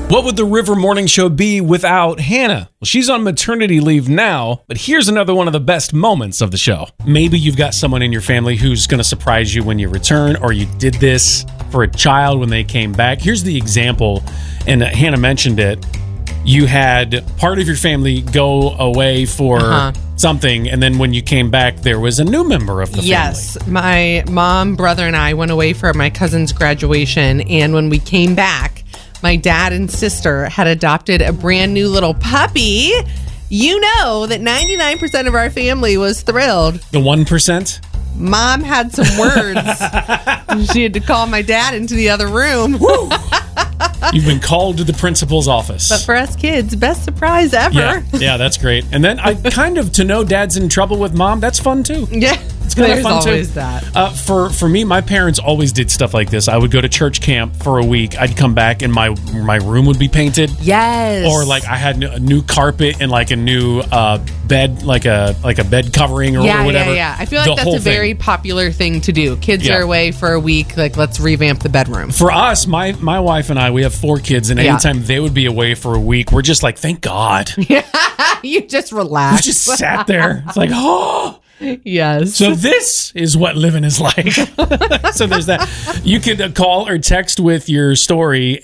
What would the River Morning Show be without Hannah? Well, she's on maternity leave now, but here's another one of the best moments of the show. Maybe you've got someone in your family who's going to surprise you when you return, or you did this for a child when they came back. Here's the example, and Hannah mentioned it. You had part of your family go away for something, and then when you came back, there was a new member of the family. Yes, my mom, brother, and I went away for my cousin's graduation, and when we came back, my dad and sister had adopted a brand new little puppy. You know that 99% of our family was thrilled. The 1%? Mom had some words. She had to call my dad into the other room. Woo! You've been called to the principal's office. But for us kids, best surprise ever. Yeah, that's great. And then to know dad's in trouble with mom, that's fun too. Yeah. It's kind of fun always too. That. For me, my parents always did stuff like this. I would go to church camp for a week. I'd come back and my room would be painted. Yes. Or like I had a new carpet and like a new bed, like a bed covering or whatever. Yeah. I feel like that's a very popular thing to do. Kids are away for a week. Like, let's revamp the bedroom. For us, my wife and I, we have 4 kids, and anytime they would be away for a week, we're just like, thank God. You just relax. We just sat there. It's like, oh. Yes. So this is what living is like. So there's that. You could call or text with your story,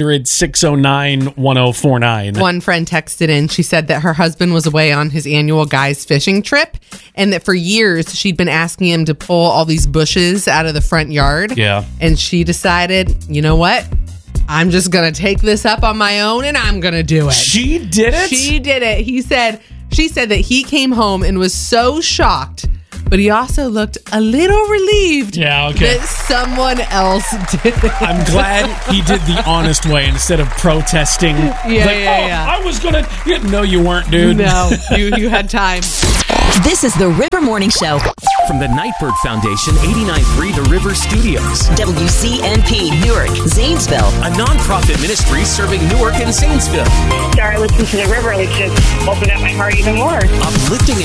800-609-1049. One friend texted in. She said that her husband was away on his annual guys fishing trip, and that for years she'd been asking him to pull all these bushes out of the front yard. Yeah. And she decided, you know what? I'm just going to take this up on my own, and I'm going to do it. She did it? She did it. She said that he came home and was so shocked, but he also looked a little relieved that someone else did it. I'm glad he did the honest way instead of protesting. I was going to... No, you weren't, dude. No, you had time. This is the River Morning Show. From the Nightbird Foundation, 89.3 The River Studios. WCNP, Newark, Zanesville. A nonprofit ministry serving Newark and Zanesville. Started listening to The River, which just opened up my heart even more. Uplifting